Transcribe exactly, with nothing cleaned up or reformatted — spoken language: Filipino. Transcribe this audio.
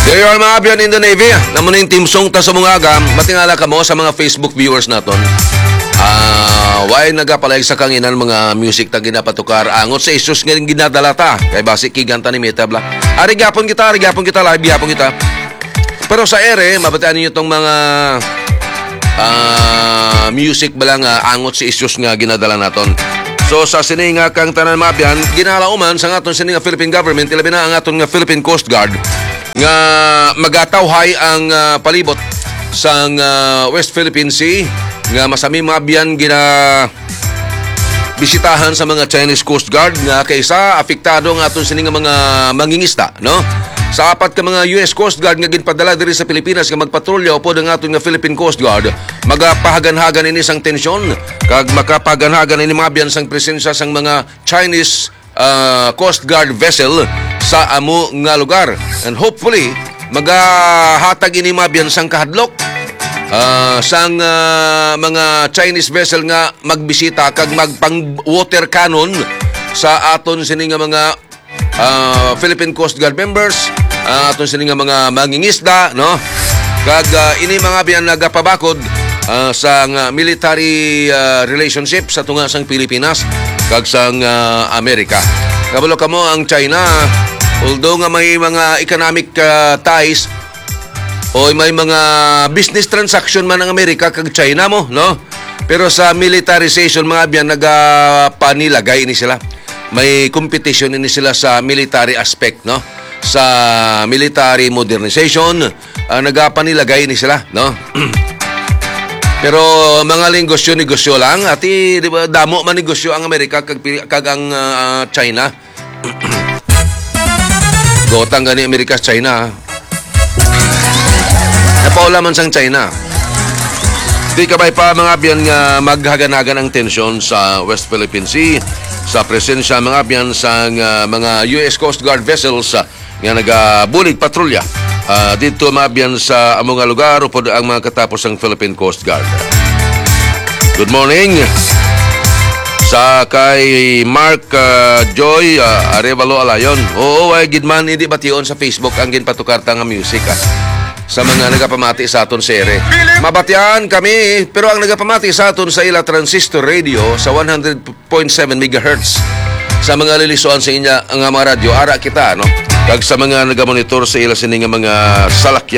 There you are mga abyan in the Navy. Naman yung team song ta sa mga agam. Matingala ka mo sa mga Facebook viewers naton. Ah, uh, why nagapalayag sa kanginan mga music ta ginapatukar angot sa isus nga ginadala ta. Kay basi kiganta ni Metabla. Ari gyapon kita, ari gyapon kita, live gyapon kita. Pero sa ere, mabataan niyo tong mga uh, music balang uh, angot sa isus nga ginadala naton. So sa sini nga kang tanan mapyan, ginalauman sa aton sini nga Philippine government, ilabi na ang aton nga Philippine Coast Guard nga magatawhay ang uh, palibot sa uh, West Philippine Sea nga masami mabyan gina bisitahan sa mga Chinese Coast Guard nga kaysa apektado nga aton sini nga mga mangingista, no? Sa apat ka mga U S Coast Guard nga ginpadala diri sa Pilipinas nga magpatrolya upod ang aton nga Philippine Coast Guard, magapahagan-hagan ini sang tensyon kag makapahagan-hagan ini mabyan sang presensya sang mga Chinese uh, Coast Guard vessel sa amo nga lugar. And hopefully magahatag ini mabyan sang kahadlok uh, sang uh, mga Chinese vessel nga magbisita kag magpang water cannon sa aton sini nga mga uh, Philippine Coast Guard members, uh, aton sini nga mga mangingisda, no? Kag uh, ini mga biyan nagapabakod uh, sang uh, military uh, relationship sa tunga sang Pilipinas kag sang uh, Amerika. Kabalo kamo ang China, although nga may mga economic uh, ties o may mga business transaction man ang Amerika kag China mo, no? Pero sa militarization mga biyan nagapanilagay ini sila. May competition ini sila sa military aspect, no? Sa military modernization, uh, nagapanilagay ini sila, no? Pero mga negosyo-negosyo lang, ati di ba, damo man negosyo ang Amerika kag, kag ang uh, China. Gotang gani Amerika sa China. Napaula man sang China. Di kabay pa mga biyan nga maghagan-hagan ang tensyon sa West Philippine Sea sa presensya mga biyan sa uh, mga U S Coast Guard vessels uh, nga nagabulig patrolya uh, dito mga biyan sa among lugar upod ang mga katapos ng Philippine Coast Guard. Good morning sa kay Mark uh, Joy uh, Arevalo Alayon. Oo, ay gidman hindi bation sa Facebook ang ginpatukarta nga music ah. Sa mga nagapamati sa aton sere. Mabatian kami, pero ang nagapamati sa aton sa ila transistor radio sa one hundred point seven megahertz. Sa mga lilisuan sa inya ang mga radyo, ara kita, no? Kag sa mga nagamonitor sa ila sining mga salakyan